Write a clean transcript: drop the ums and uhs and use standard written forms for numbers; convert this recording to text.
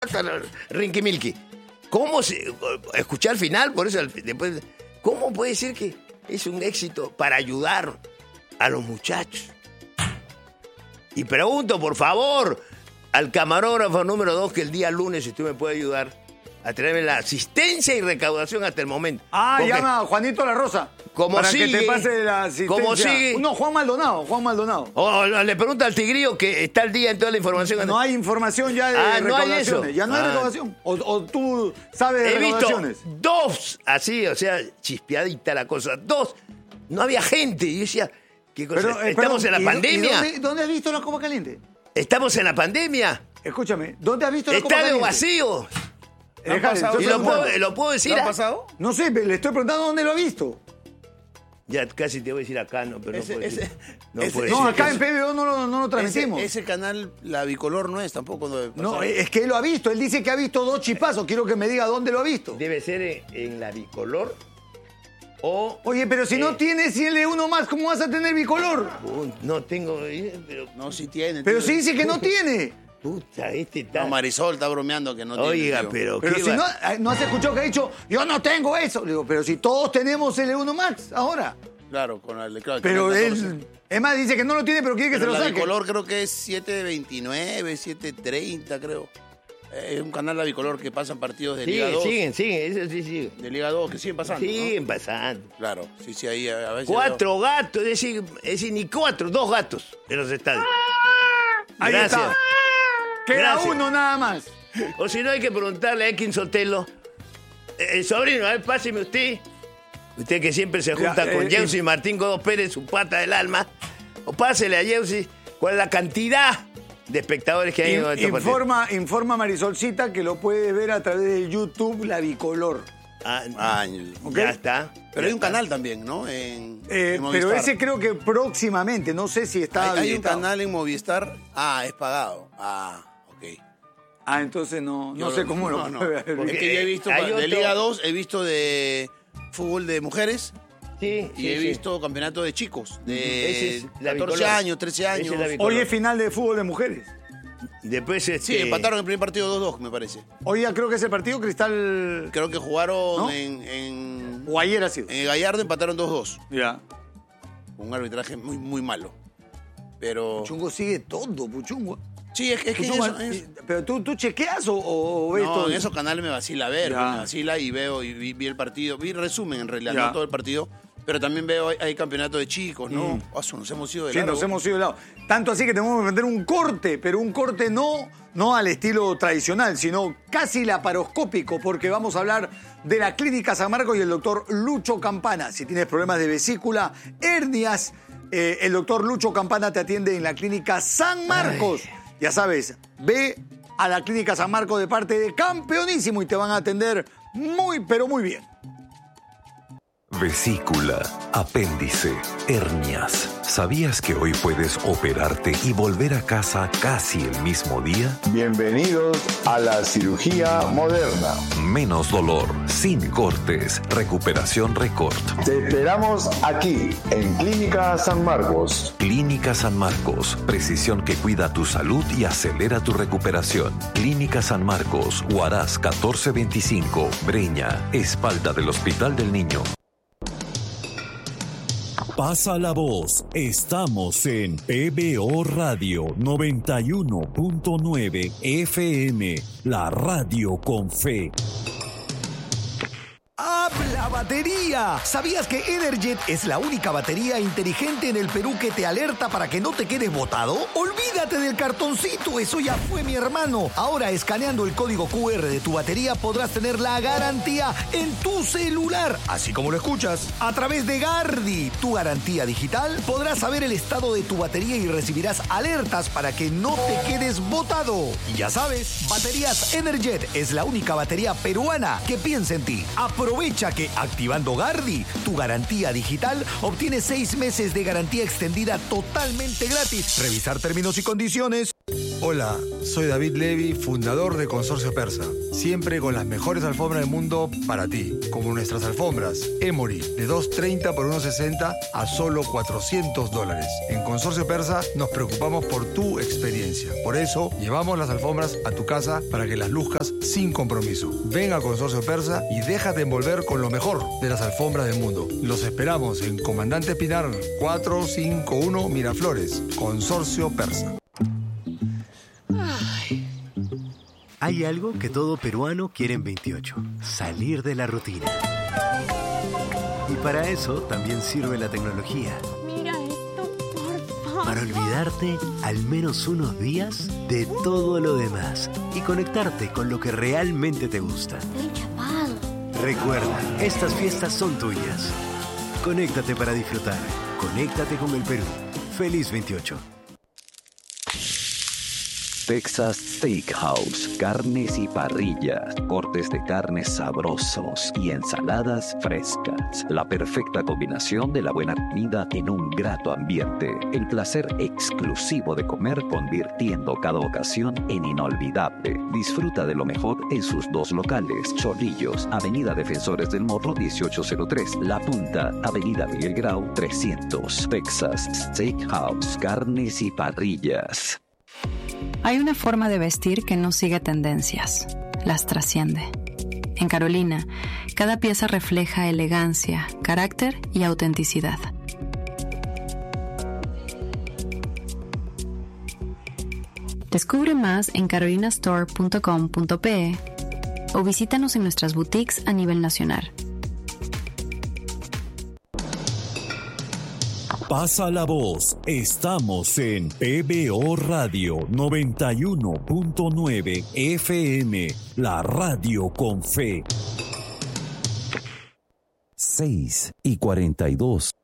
Rinky Milky. ¿Cómo se...? Escuché al final, por eso después... ¿Cómo puede ser que es un éxito para ayudar a los muchachos? Y pregunto, por favor, al camarógrafo número 2 que el día lunes, si usted me puede ayudar a traerme la asistencia y recaudación hasta el momento. Porque llama a Juanito La Rosa. Como sigue, que te pase la asistencia. ¿Cómo sigue? No, Juan Maldonado. O le pregunta al Tigrillo que está al día en toda la información. No hay información ya de recaudaciones. No hay eso. Ya no hay recaudación. O tú sabes de recaudaciones. He visto 2, así, o sea, chispeadita la cosa. 2. No había gente. Y yo decía, ¿qué cosa? ¿Estamos en la pandemia? ¿Dónde has visto la Copa Caliente? ¿Estamos en la pandemia? Escúchame, ¿dónde has visto la Copa Estadio Caliente? vacío. ¿Y lo puedo decir. ¿Lo ha pasado? No sé, le estoy preguntando dónde lo ha visto. Ya casi te voy a decir acá, no, pero no, acá en PBO no lo transmitimos. Ese canal, la bicolor no es tampoco. No, es que él lo ha visto. Él dice que ha visto 2 chispazos. Quiero que me diga dónde lo ha visto. Debe ser en la bicolor o... Oye, pero si no tienes L1 más, ¿cómo vas a tener bicolor? No tengo... Pero... No, sí tiene. Pero sí dice que no tiene. Puta, está... No, Marisol está bromeando que no tiene. Oiga, tío. pero si no has escuchado que ha dicho, yo no tengo eso. Le digo, pero si todos tenemos L1 Max ahora. Claro, con el... Claro, pero él... Es más, dice que no lo tiene, pero quiere que se lo saque. La bicolor creo que es 729, 730, creo. Es un canal la bicolor que pasan partidos de Liga 2. Siguen, eso sí sigue. De Liga 2, que siguen pasando. Siguen pasando. Claro, sí, ahí a veces... 4 gatos, es decir, ni 4, 2 gatos en los estadios. Ahí Gracias. está. Queda uno nada más. O si no, hay que preguntarle a Ekin Sotelo. Sobrino, a ver, páseme usted. Usted que siempre se junta con Yeusi Martín Godo Pérez, su pata del alma. O pásele a Yeusi cuál es la cantidad de espectadores que hay en este partido. Informa Marisolcita que lo puede ver a través de YouTube La Bicolor. Okay. Ya está. Pero hay un canal también, ¿no? En pero ese creo que próximamente, no sé si está hay un canal en Movistar. Es pagado. Ok. Entonces no sé cómo lo puede ver. Porque es que yo he visto de Liga 2, he visto de fútbol de mujeres. Sí, y he visto campeonato de chicos, de 14 bicolor. años, 13 años. Hoy es final de fútbol de mujeres. Después Sí, empataron el primer partido 2-2, me parece. Hoy ya creo que ese partido Cristal... Creo que jugaron ¿no? O ayer ha sido. En Gallardo empataron 2-2. Ya. Un arbitraje muy, muy malo. Pero... Puchungo sigue todo, Puchungo. Sí, es que es... ¿Pero tú chequeas o ves todo? No, en esos canales me vacila ver, ya. me vacila y veo y vi el partido. Vi resumen en realidad, no todo el partido. Pero también veo, hay campeonato de chicos, ¿no? Nos hemos ido de lado. Sí, nos hemos ido de lado. Tanto así que tenemos que meter un corte, pero un corte no al estilo tradicional, sino casi laparoscópico, porque vamos a hablar de la Clínica San Marcos y el doctor Lucho Campana. Si tienes problemas de vesícula, hernias, el doctor Lucho Campana te atiende en la Clínica San Marcos. Ya sabes, ve a la Clínica San Marcos de parte de Campeonísimo y te van a atender muy, pero muy bien. Vesícula, apéndice, hernias. ¿Sabías que hoy puedes operarte y volver a casa casi el mismo día? Bienvenidos a la cirugía moderna. Menos dolor, sin cortes, recuperación récord. Te esperamos aquí, en Clínica San Marcos. Clínica San Marcos, precisión que cuida tu salud y acelera tu recuperación. Clínica San Marcos, Huaraz 1425, Breña, espalda del Hospital del Niño. Pasa la voz, estamos en PBO Radio 91.9 FM, la radio con fe. ¡Habla batería! ¿Sabías que Energet es la única batería inteligente en el Perú que te alerta para que no te quedes botado? Olvídate del cartoncito, eso ya fue, mi hermano. Ahora, escaneando el código QR de tu batería, podrás tener la garantía en tu celular, así como lo escuchas. A través de Gardi, tu garantía digital, podrás saber el estado de tu batería y recibirás alertas para que no te quedes botado. Y ya sabes, Baterías Energet es la única batería peruana que piensa en ti. Aprovecha que activando Gardi, tu garantía digital, obtienes 6 meses de garantía extendida totalmente gratis. Revisar términos y condiciones. Hola, soy David Levy, fundador de Consorcio Persa. Siempre con las mejores alfombras del mundo para ti, como nuestras alfombras Emory de $230 por $160 a solo $400. En Consorcio Persa nos preocupamos por tu experiencia. Por eso llevamos las alfombras a tu casa para que las luzcas sin compromiso. Ven a Consorcio Persa y déjate envolver con lo mejor de las alfombras del mundo. Los esperamos en Comandante Pinar 451 Miraflores. Consorcio Persa. Hay algo que todo peruano quiere en 28, salir de la rutina. Y para eso también sirve la tecnología. Mira esto, por favor. Para olvidarte al menos unos días de todo lo demás y conectarte con lo que realmente te gusta. Estoy chapado. Recuerda, estas fiestas son tuyas. Conéctate para disfrutar. Conéctate con el Perú. Feliz 28. Texas Steakhouse, carnes y parrillas, cortes de carnes sabrosos y ensaladas frescas. La perfecta combinación de la buena comida en un grato ambiente. El placer exclusivo de comer convirtiendo cada ocasión en inolvidable. Disfruta de lo mejor en sus dos locales. Chorrillos, Avenida Defensores del Morro 1803. La Punta, Avenida Miguel Grau 300. Texas Steakhouse, carnes y parrillas. Hay una forma de vestir que no sigue tendencias, las trasciende. En Carolina, cada pieza refleja elegancia, carácter y autenticidad. Descubre más en carolinastore.com.pe o visítanos en nuestras boutiques a nivel nacional. Pasa la voz. Estamos en PBO Radio 91.9 FM, la radio con fe. 6:42.